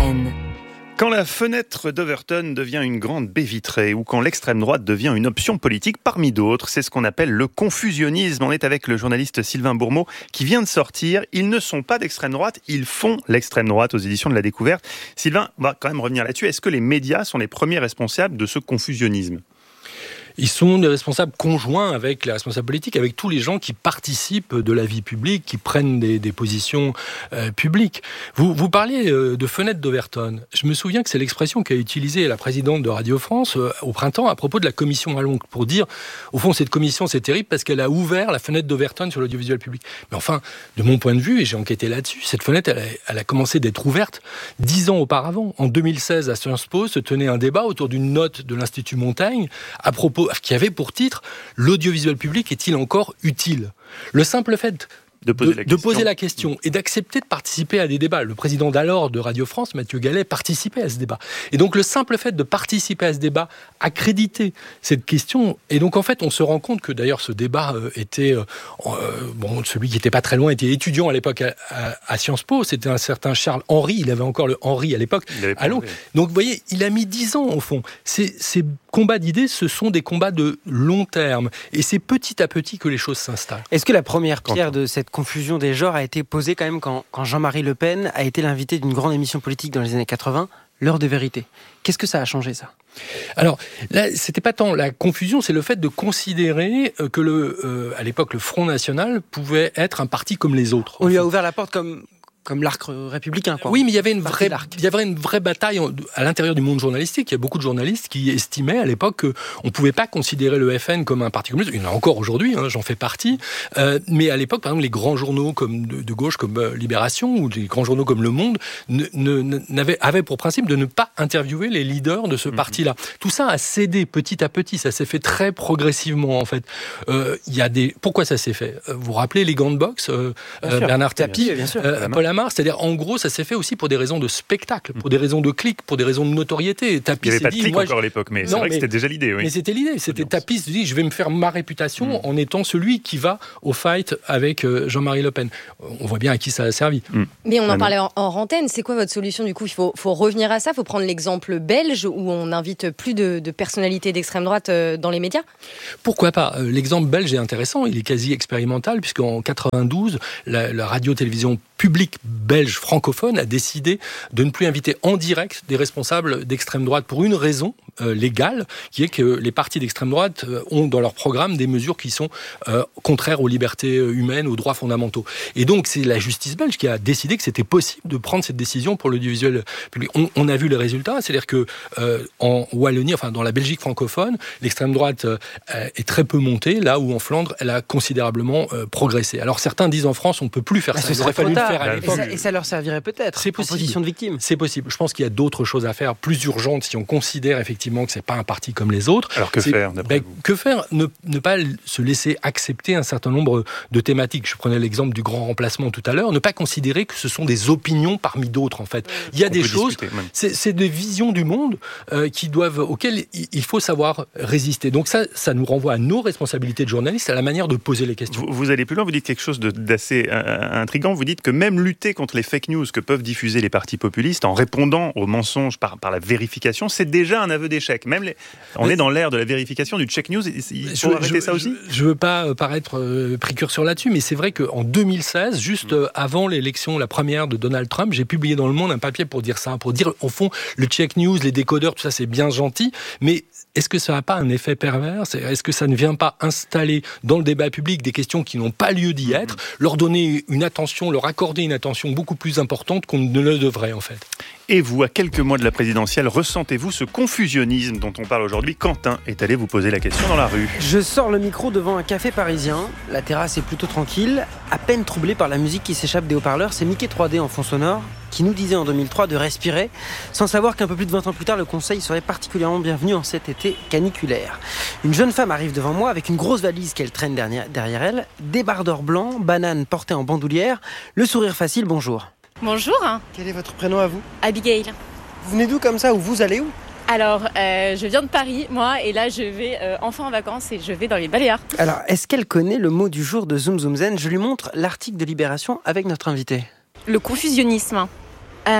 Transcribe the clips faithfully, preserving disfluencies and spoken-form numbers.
Pen. Quand la fenêtre d'Overton devient une grande baie vitrée ou quand l'extrême droite devient une option politique parmi d'autres, c'est ce qu'on appelle le confusionnisme. On est avec le journaliste Sylvain Bourmeau qui vient de sortir. Ils ne sont pas d'extrême droite, ils font l'extrême droite aux éditions de La Découverte. Sylvain, on va quand même revenir là-dessus. Est-ce que les médias sont les premiers responsables de ce confusionnisme ? Ils sont des responsables conjoints avec les responsables politiques, avec tous les gens qui participent de la vie publique, qui prennent des, des positions euh, publiques. Vous, vous parliez euh, de fenêtre d'Overton. Je me souviens que c'est l'expression qu'a utilisée la présidente de Radio France euh, au printemps à propos de la commission Allongue, pour dire, au fond, cette commission, c'est terrible parce qu'elle a ouvert la fenêtre d'Overton sur l'audiovisuel public. Mais enfin, de mon point de vue, et j'ai enquêté là-dessus, cette fenêtre, elle a, elle a commencé d'être ouverte dix ans auparavant. En deux mille seize, à Sciences Po, se tenait un débat autour d'une note de l'Institut Montaigne à propos qui avait pour titre « L'audiovisuel public est-il encore utile ?» Le simple fait de poser, de, de poser la question et d'accepter de participer à des débats. Le président d'alors de Radio France, Mathieu Gallet, participait à ce débat. Et donc le simple fait de participer à ce débat accréditait cette question. Et donc en fait, on se rend compte que d'ailleurs ce débat euh, était... Euh, bon, celui qui n'était pas très loin était étudiant à l'époque à, à, à Sciences Po. C'était un certain Charles Henry. Il avait encore le Henry à l'époque. Allons. Donc vous voyez, il a mis dix ans au fond. Ces, ces combats d'idées, ce sont des combats de long terme. Et c'est petit à petit que les choses s'installent. Est-ce que la première pierre de cette confusion des genres a été posée quand même quand, quand Jean-Marie Le Pen a été l'invité d'une grande émission politique dans les années quatre-vingts, L'heure de vérité? Qu'est-ce que ça a changé, ça? Alors, là, c'était pas tant la confusion, c'est le fait de considérer que, le, euh, à l'époque, le Front National pouvait être un parti comme les autres. On lui a ouvert la porte comme... Comme l'arc républicain, quoi. Oui, mais il y avait une vraie, il y avait une vraie bataille à l'intérieur du monde journalistique. Il y a beaucoup de journalistes qui estimaient à l'époque qu'on ne pouvait pas considérer le F N comme un parti communiste. Il y en a encore aujourd'hui, hein, j'en fais partie. Euh, mais à l'époque, par exemple, les grands journaux comme de, de gauche, comme euh, Libération, ou les grands journaux comme Le Monde, ne, ne, n'avaient, avaient pour principe de ne pas interviewer les leaders de ce mmh. parti-là. Tout ça a cédé petit à petit. Ça s'est fait très progressivement, en fait. Euh, il y a des... Pourquoi ça s'est fait? Vous vous rappelez les gants de boxe euh, euh, Bernard Tapie, euh, Paul Amar. C'est-à-dire, en gros, ça s'est fait aussi pour des raisons de spectacle, pour des raisons de clic, pour des raisons de notoriété. Tapie il n'y avait pas de dit, clic moi, encore à l'époque, mais non, c'est vrai mais, que c'était déjà l'idée. Oui. Mais c'était l'idée. C'était Tapie se dit, je vais me faire ma réputation mmh. en étant celui qui va au fight avec Jean-Marie Le Pen. On voit bien à qui ça a servi. Mmh. Mais on en parlait en, en antenne. C'est quoi votre solution du coup? Il faut, faut revenir à ça. Il faut prendre l'exemple belge où on n'invite plus de, de personnalités d'extrême droite dans les médias. Pourquoi pas? L'exemple belge est intéressant. Il est quasi expérimental puisqu'en quatre-vingt-douze, la, la radio-télévision publique belge francophone a décidé de ne plus inviter en direct des responsables d'extrême droite pour une raison euh, légale, qui est que les partis d'extrême droite euh, ont dans leur programme des mesures qui sont euh, contraires aux libertés humaines, aux droits fondamentaux. Et donc c'est la justice belge qui a décidé que c'était possible de prendre cette décision pour l'audiovisuel public. On, on a vu les résultats, c'est-à-dire que euh, en Wallonie, enfin dans la Belgique francophone, l'extrême droite euh, est très peu montée, là où en Flandre, elle a considérablement euh, progressé. Alors certains disent en France, on ne peut plus faire bah, ça. Il aurait fallu le faire à l'époque. Et ça, et ça leur servirait peut-être c'est possible. En position de victime. C'est possible. Je pense qu'il y a d'autres choses à faire, plus urgentes, si on considère effectivement que c'est pas un parti comme les autres. Alors que c'est, faire d'après ben, vous Que faire ne, ne pas se laisser accepter un certain nombre de thématiques. Je prenais l'exemple du grand remplacement tout à l'heure. Ne pas considérer que ce sont des opinions parmi d'autres, en fait. Il y a on des choses, c'est, c'est des visions du monde euh, qui doivent, auxquelles il faut savoir résister. Donc ça, ça nous renvoie à nos responsabilités de journalistes, à la manière de poser les questions. Vous, vous allez plus loin, vous dites quelque chose de, d'assez euh, intriguant. Vous dites que même lutter contre les fake news que peuvent diffuser les partis populistes en répondant aux mensonges par, par la vérification, c'est déjà un aveu d'échec. Même les, on Mais, est dans l'ère de la vérification, du check news. Il faut je, arrêter je, ça aussi. Je ne veux pas paraître euh, précurseur là-dessus, mais c'est vrai qu'en deux mille seize, juste euh, avant l'élection, la première de Donald Trump, j'ai publié dans Le Monde un papier pour dire ça, pour dire, au fond, le check news, les décodeurs, tout ça, c'est bien gentil, mais est-ce que ça n'a pas un effet pervers? Est-ce que ça ne vient pas installer dans le débat public des questions qui n'ont pas lieu d'y être, leur donner une attention, leur accorder une attention beaucoup plus importante qu'on ne le devrait, en fait? Et vous, à quelques mois de la présidentielle, ressentez-vous ce confusionnisme dont on parle aujourd'hui? Quentin est allé vous poser la question dans la rue. Je sors le micro devant un café parisien. La terrasse est plutôt tranquille, à peine troublée par la musique qui s'échappe des haut-parleurs. C'est Mickey trois D en fond sonore qui nous disait en deux mille trois de respirer, sans savoir qu'un peu plus de vingt ans plus tard, le conseil serait particulièrement bienvenu en cet été caniculaire. Une jeune femme arrive devant moi avec une grosse valise qu'elle traîne derrière, derrière elle, débardeur blanc, banane portée en bandoulière, le sourire facile, bonjour. Bonjour. Quel est votre prénom à vous? Abigail. Vous venez d'où comme ça, ou vous allez où? Alors, euh, je viens de Paris, moi, et là, je vais euh, enfin en vacances et je vais dans les Baléares. Alors, est-ce qu'elle connaît le mot du jour de Zoom Zoom Zen? Je lui montre l'article de Libération avec notre invité. Le confusionnisme. Euh,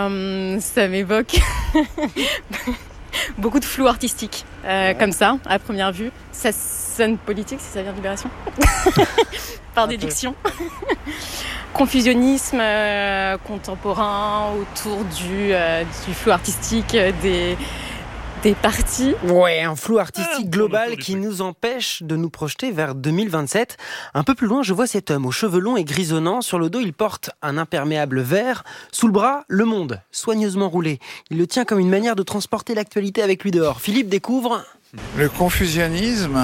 euh, Ça m'évoque beaucoup de flou artistique, euh, ouais. Comme ça, à première vue. Ça sonne politique si ça vient de Libération. Par déduction. Confusionnisme euh, contemporain autour du, euh, du flou artistique euh, des, des partis. Ouais, un flou artistique global qui nous empêche de nous projeter vers deux mille vingt-sept. Un peu plus loin, je vois cet homme aux cheveux longs et grisonnants. Sur le dos, il porte un imperméable vert. Sous le bras, Le Monde, soigneusement roulé. Il le tient comme une manière de transporter l'actualité avec lui dehors. Philippe découvre... Le confusionnisme...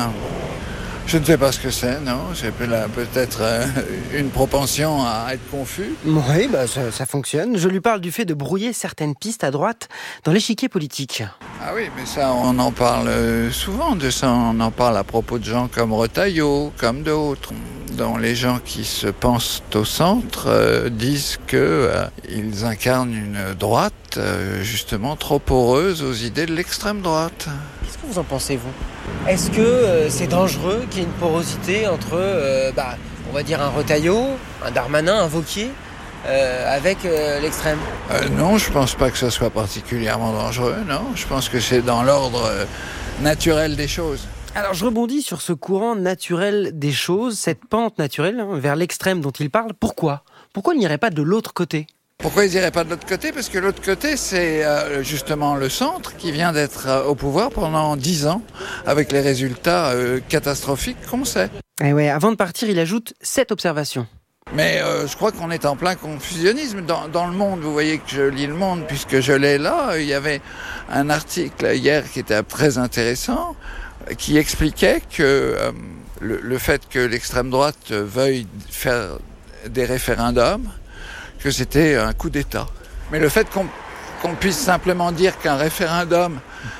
Je ne sais pas ce que c'est, non. C'est peut-être euh, une propension à être confus. Oui, bah, ça, ça fonctionne. Je lui parle du fait de brouiller certaines pistes à droite dans l'échiquier politique. Ah oui, mais ça, on en parle souvent de ça. On en parle à propos de gens comme Retailleau, comme d'autres, dont les gens qui se pensent au centre euh, disent qu'ils euh, incarnent une droite euh, justement trop poreuse aux idées de l'extrême droite. Qu'est-ce que vous en pensez, vous ? Est-ce que euh, c'est dangereux qu'il y ait une porosité entre, euh, bah, on va dire, un Retailleau, un Darmanin, un Wauquiez, euh, avec euh, l'extrême ? euh, Non, je ne pense pas que ce soit particulièrement dangereux, non. Je pense que c'est dans l'ordre euh, naturel des choses. Alors je rebondis sur ce courant naturel des choses, cette pente naturelle hein, vers l'extrême dont il parle. Pourquoi ? Pourquoi il n'irait pas de l'autre côté ? Pourquoi ils n'iraient pas de l'autre côté ? Parce que l'autre côté, c'est euh, justement le centre qui vient d'être euh, au pouvoir pendant dix ans, avec les résultats euh, catastrophiques qu'on sait. Et ouais, avant de partir, il ajoute cette observation. Mais euh, je crois qu'on est en plein confusionnisme. Dans, dans Le Monde, vous voyez que je lis Le Monde, puisque je l'ai là, il y avait un article hier qui était très intéressant, qui expliquait que euh, le, le fait que l'extrême droite veuille faire des référendums, que c'était un coup d'État. Mais le fait qu'on, qu'on puisse simplement dire qu'un référendum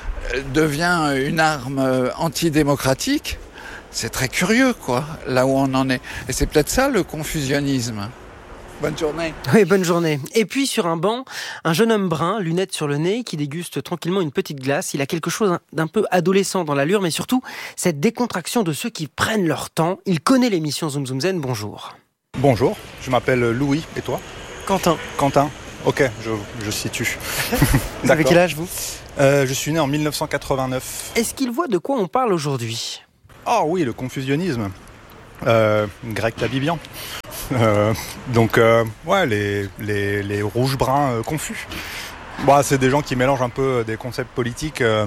devient une arme antidémocratique, c'est très curieux, quoi, là où on en est. Et c'est peut-être ça, le confusionnisme. Bonne journée. Oui, bonne journée. Et puis, sur un banc, un jeune homme brun, lunettes sur le nez, qui déguste tranquillement une petite glace. Il a quelque chose d'un peu adolescent dans l'allure, mais surtout, cette décontraction de ceux qui prennent leur temps. Il connaît l'émission Zoom Zoom Zen. Bonjour. Bonjour, je m'appelle Louis. Et toi ? Quentin. Quentin, ok, je, je situe. Vous avez quel âge, vous ? euh, Je suis né en dix-neuf cent quatre-vingt-neuf. Est-ce qu'il voit de quoi on parle aujourd'hui ? Oh oui, le confusionnisme. Euh, Greg Tabibian. Euh, donc, euh, ouais, les, les, les rouges-bruns euh, confus. Bah, c'est des gens qui mélangent un peu des concepts politiques euh,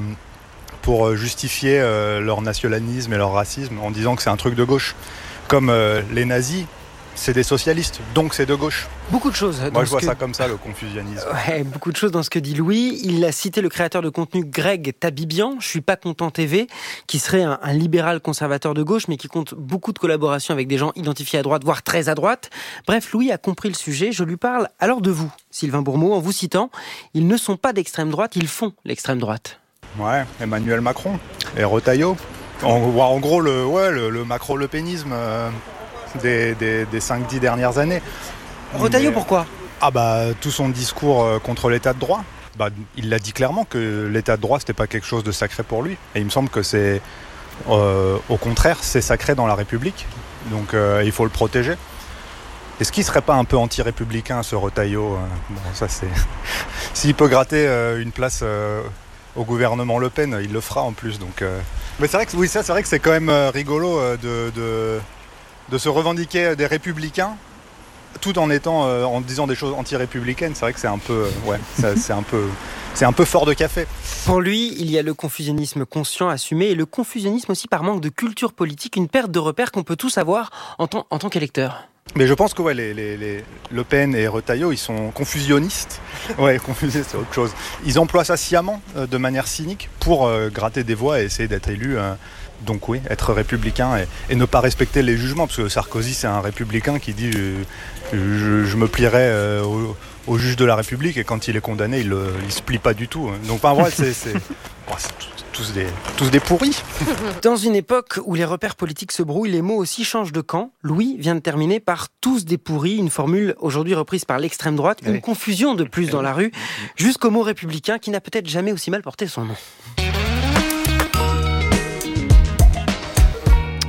pour justifier euh, leur nationalisme et leur racisme en disant que c'est un truc de gauche. Comme euh, les nazis. C'est des socialistes, donc c'est de gauche. Beaucoup de choses. Moi, je vois que... ça comme ça, le confusionnisme. Ouais, beaucoup de choses dans ce que dit Louis. Il a cité le créateur de contenu Greg Tabibian, Je suis pas content T V, qui serait un, un libéral conservateur de gauche, mais qui compte beaucoup de collaborations avec des gens identifiés à droite, voire très à droite. Bref, Louis a compris le sujet. Je lui parle alors de vous, Sylvain Bourmeau, en vous citant. Ils ne sont pas d'extrême droite, ils font l'extrême droite. Ouais, Emmanuel Macron et Retailleau. En, en gros, le, ouais, le, le macro-lepénisme... Euh... des, des, des cinq dix dernières années. Retailleau, pourquoi ? Ah bah, tout son discours contre l'état de droit. Bah, il l'a dit clairement que l'état de droit, c'était pas quelque chose de sacré pour lui. Et il me semble que c'est, euh, au contraire, c'est sacré dans la République. Donc euh, il faut le protéger. Est-ce qu'il serait pas un peu anti-républicain, ce Retailleau ? Bon, ça c'est... S'il peut gratter euh, une place euh, au gouvernement Le Pen, il le fera en plus. Donc, euh... Mais c'est vrai que, oui, ça, c'est vrai que c'est quand même euh, rigolo euh, de... de... de se revendiquer des républicains tout en étant euh, en disant des choses anti-républicaines. C'est vrai que c'est un peu euh, ouais ça, c'est un peu c'est un peu fort de café. Pour lui, il y a le confusionnisme conscient, assumé, et le confusionnisme aussi par manque de culture politique, une perte de repères qu'on peut tous avoir en tant, en tant qu'électeur. Mais je pense que ouais, les, les, les Le Pen et Retailleau, ils sont confusionnistes. Ouais, confusionnistes, c'est autre chose. Ils emploient ça sciemment, euh, de manière cynique, pour euh, gratter des voix et essayer d'être élus. Euh, donc oui, être républicain et, et ne pas respecter les jugements, parce que Sarkozy, c'est un républicain qui dit euh, je, je me plierai euh, au, au juge de la République, et quand il est condamné, il ne se plie pas du tout. Donc enfin, ouais, c'est, c'est, oh, c'est tous, des, tous des pourris. Dans une époque où les repères politiques se brouillent, les mots aussi changent de camp. Louis vient de terminer par « tous des pourris », une formule aujourd'hui reprise par l'extrême droite, une oui. confusion de plus dans la rue, jusqu'au mot républicain qui n'a peut-être jamais aussi mal porté son nom.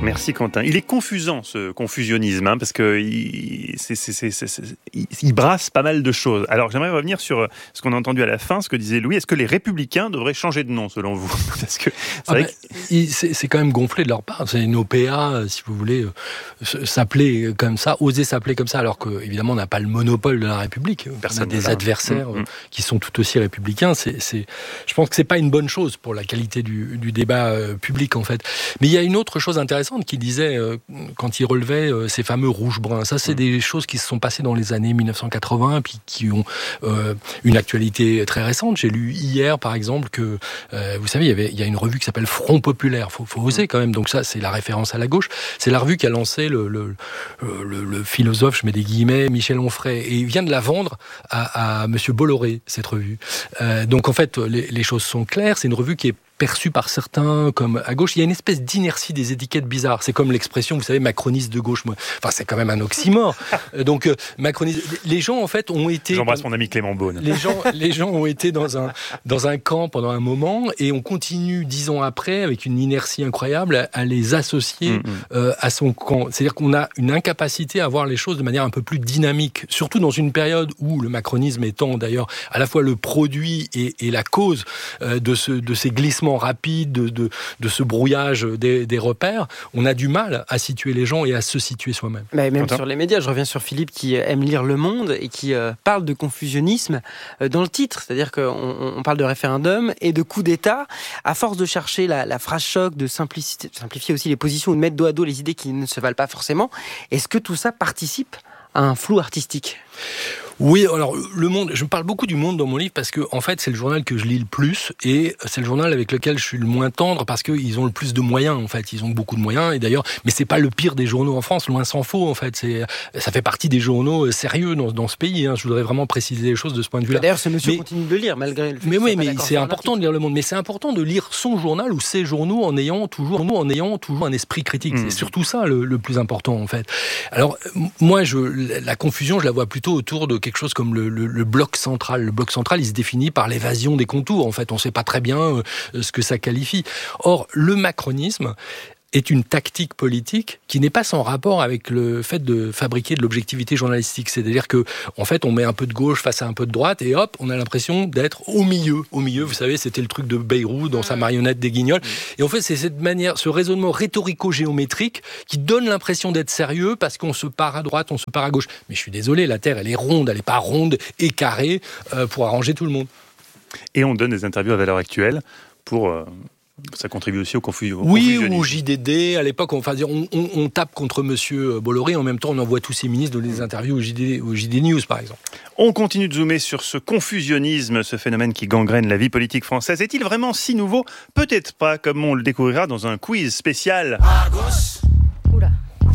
Merci Quentin. Il est confusant ce confusionnisme, hein, parce que il, c'est, c'est, c'est, c'est, c'est, il, il brasse pas mal de choses. Alors j'aimerais revenir sur ce qu'on a entendu à la fin, ce que disait Louis. Est-ce que les Républicains devraient changer de nom selon vous? Parce que c'est, ah vrai ben, que... c'est, c'est quand même gonflé de leur part. C'est une O P A, si vous voulez, euh, s'appeler comme ça, oser s'appeler comme ça, alors qu'évidemment on n'a pas le monopole de la République. Personne on a des là. adversaires mmh, mmh. qui sont tout aussi républicains. C'est, c'est, je pense que c'est pas une bonne chose pour la qualité du, du débat euh, public en fait. Mais il y a une autre chose intéressante qui disait euh, quand il relevait euh, ces fameux rouges-bruns. Ça, c'est mmh. des choses qui se sont passées dans les années mille neuf cent quatre-vingts, puis qui ont euh, une actualité très récente. J'ai lu hier, par exemple, que euh, vous savez, il y avait, il y a une revue qui s'appelle Front Populaire. Faut, faut oser quand même. Donc ça, c'est la référence à la gauche. C'est la revue qui a lancé le, le, le, le philosophe, je mets des guillemets, Michel Onfray, et il vient de la vendre à, à Monsieur Bolloré, cette revue. Euh, donc en fait, les, les choses sont claires. C'est une revue qui est perçu par certains comme à gauche. Il y a une espèce d'inertie des étiquettes bizarres. C'est comme l'expression, vous savez, macroniste de gauche. Enfin, c'est quand même un oxymore. Donc, euh, macroniste. Les gens, en fait, ont été... J'embrasse mon ami Clément Beaune. Les gens, les gens ont été dans un, dans un camp pendant un moment et on continue, dix ans après, avec une inertie incroyable, à les associer mmh, euh, à son camp. C'est-à-dire qu'on a une incapacité à voir les choses de manière un peu plus dynamique, surtout dans une période où le macronisme étant d'ailleurs à la fois le produit et, et la cause euh, de, ce, de ces glissements rapide de, de, de ce brouillage des, des repères, on a du mal à situer les gens et à se situer soi-même. Mais même Attends. Sur les médias, je reviens sur Philippe qui aime lire Le Monde et qui euh, parle de confusionnisme euh, dans le titre, c'est-à-dire qu'on on parle de référendum et de coup d'État, à force de chercher la, la phrase choc, de simplifier, simplifier aussi les positions ou de mettre dos à dos les idées qui ne se valent pas forcément, est-ce que tout ça participe à un flou artistique ? Oui, alors Le Monde, je parle beaucoup du Monde dans mon livre parce que en fait c'est le journal que je lis le plus et c'est le journal avec lequel je suis le moins tendre parce qu'ils ont le plus de moyens en fait, ils ont beaucoup de moyens et d'ailleurs, mais c'est pas le pire des journaux en France, loin s'en faut en fait, c'est, ça fait partie des journaux sérieux dans, dans ce pays, hein. Je voudrais vraiment préciser les choses de ce point de vue-là. D'ailleurs ce monsieur mais, continue de le lire malgré le fait mais oui, mais c'est c'est important de lire Le Monde, mais c'est important de lire son journal ou ses journaux en ayant toujours, nous, en ayant toujours un esprit critique, mmh. c'est surtout ça le, le plus important en fait. Alors moi, je, la confusion, je la vois plutôt autour de quelque chose comme le, le le bloc central. Le bloc central, il se définit par l'évasion des contours. En fait, on ne sait pas très bien euh, ce que ça qualifie. Or, le macronisme est une tactique politique qui n'est pas sans rapport avec le fait de fabriquer de l'objectivité journalistique. C'est-à-dire que, en fait, on met un peu de gauche face à un peu de droite et hop, on a l'impression d'être au milieu. Au milieu, vous savez, c'était le truc de Bayrou dans sa marionnette des Guignols. Et en fait, c'est cette manière, ce raisonnement rhétorico-géométrique qui donne l'impression d'être sérieux parce qu'on se part à droite, on se part à gauche. Mais je suis désolé, la Terre, elle est ronde, elle n'est pas ronde et carrée euh, pour arranger tout le monde. Et on donne des interviews à Valeurs Actuelles pour... Euh... Ça contribue aussi au, confu- au oui, confusionnisme. Oui, ou J D D. À l'époque, on, enfin, on, on, on tape contre Monsieur Bolloré. En même temps, on envoie tous ses ministres donner des interviews au J D, au J D News, par exemple. On continue de zoomer sur ce confusionnisme, ce phénomène qui gangrène la vie politique française. Est-il vraiment si nouveau ? Peut-être pas, comme on le découvrira dans un quiz spécial. À gauche. Oula.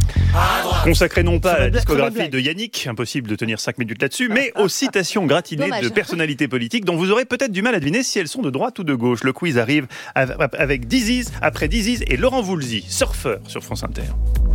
Consacré non pas à la discographie de Yannick, impossible de tenir cinq minutes là-dessus, mais aux citations gratinées Dommage. de personnalités politiques dont vous aurez peut-être du mal à deviner si elles sont de droite ou de gauche. Le quiz arrive avec Diziz, après Diziz et Laurent Voulzy, surfeur sur France Inter.